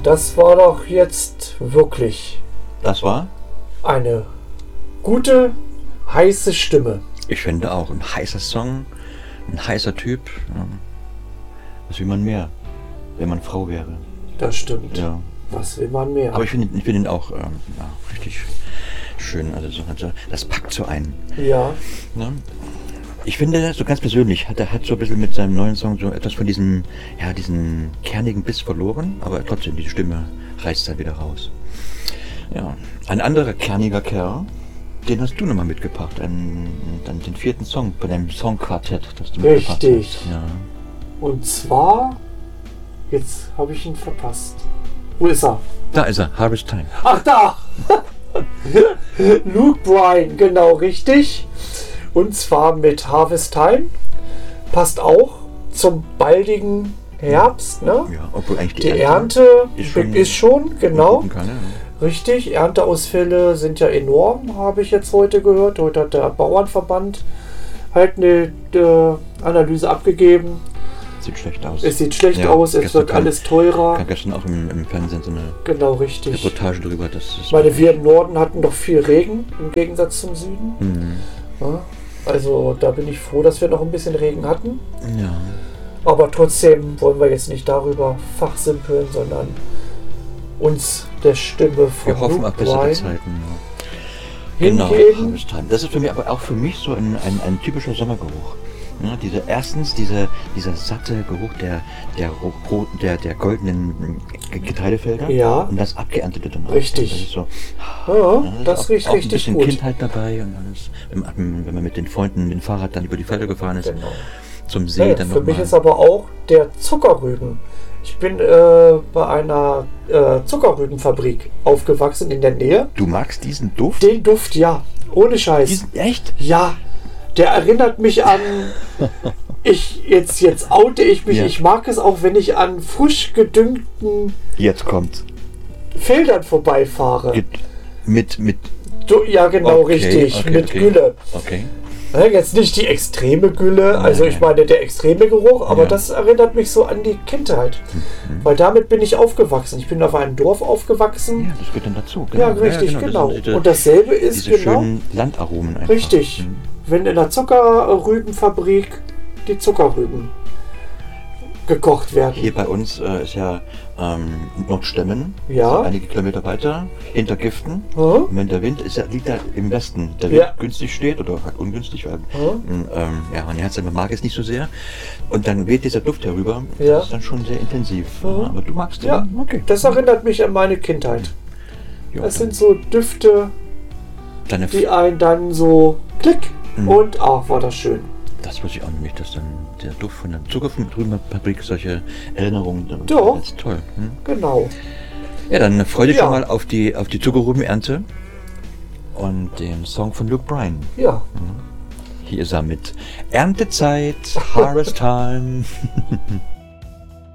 das war doch jetzt wirklich Das war? eine gute, heiße Stimme. Ich finde auch, ein heißer Song, ein heißer Typ. Was will man mehr, wenn man Frau wäre? Das stimmt. Ja. Was will man mehr? Aber ich finde ihn auch richtig schön. Also das packt so ein. Ja. Ne? Ich finde, so ganz persönlich, hat so ein bisschen mit seinem neuen Song so etwas von diesen kernigen Biss verloren, aber trotzdem, die Stimme reißt dann wieder raus. Ja, ein anderer kerniger Kerl, den hast du nochmal mitgebracht, dann den 4. Song bei deinem Songquartett, das du mitgebracht Richtig. hast. Ja. Und zwar, jetzt habe ich ihn verpasst. Wo ist er? Da ist er, Harvest Time. Ach, da! Luke Bryan, genau richtig. Und zwar mit Harvest Time. Passt auch zum baldigen Herbst, ne? Ja, obwohl eigentlich Die Ernte ist schon, genau. Kann, ja. Richtig, Ernteausfälle sind ja enorm, habe ich jetzt heute gehört. Heute hat der Bauernverband halt eine Analyse abgegeben. Sieht schlecht aus. Es sieht schlecht aus, es wird alles teurer. Kam gestern auch im Fernsehen so eine Genau, richtig. Reportage darüber. Ich meine, wir im Norden hatten doch viel Regen im Gegensatz zum Süden. Mhm. Ja, also da bin ich froh, dass wir noch ein bisschen Regen hatten. Ja. Aber trotzdem wollen wir jetzt nicht darüber fachsimpeln, sondern uns der Stimme von Wir hoffen Luke auf bessere Bryan Zeiten. Ja. Genau, hingeben. Harvest Time. Das ist für mich aber auch für mich so ein typischer Sommergeruch. Ja, dieser satte Geruch der goldenen Getreidefelder, Ja. und das abgeerntete dann auch. Richtig. Das ist so, Ja, das riecht auch richtig ein bisschen gut. Kindheit dabei und alles. Wenn man mit den Freunden mit dem Fahrrad dann über die Felder gefahren ist, Genau. zum See Ja, dann für mich nochmal. ist aber auch der Zuckerrüben. Ich bin bei einer Zuckerrübenfabrik aufgewachsen in der Nähe. Du magst diesen Duft? Den Duft, ja. Ohne Scheiß. Echt? Ja. Der erinnert mich an... Jetzt oute ich mich. Ja. Ich mag es auch, wenn ich an frisch gedüngten Jetzt kommt's. Feldern vorbeifahre. Mit Ja, genau, Okay, richtig. okay, mit okay. Gülle. okay. Ja, jetzt nicht die extreme Gülle, Nein, also ich nein. meine der extreme Geruch, aber Ja. das erinnert mich so an die Kindheit. Weil damit bin ich aufgewachsen. Ich bin auf einem Dorf aufgewachsen. Ja, das gehört dann dazu. Ja, richtig, Das genau. sind diese- Und dasselbe ist diese genau schönen Landaromen einfach. richtig. Mhm. Wenn in der Zuckerrübenfabrik die Zuckerrüben gekocht werden. Hier bei uns ist ja Nordstemmen, Ja. also einige Kilometer weiter, hinter Giften. Hm? Und wenn der Wind liegt da im Westen, der Wind Ja. günstig steht oder halt ungünstig, weil Hm? mein Herz mag es nicht so sehr. Und dann weht dieser Duft herüber. Ja. Das ist dann schon sehr intensiv. Hm. Aber du magst den? Ja, Okay. das erinnert mich an meine Kindheit. Ja, Das sind so Düfte, deine die einen dann so klick Mhm. und ach, war das schön. Das wusste ich auch nicht, dass dann der Duft von der Zuckerrübenfabrik solche Erinnerungen. Doch. Das ist toll. Hm? Genau. Ja, dann freu dich Ja. schon mal auf die Zuckerrübenernte und den Song von Luke Bryan. Ja. Hier ist er mit Erntezeit, Harvest Time.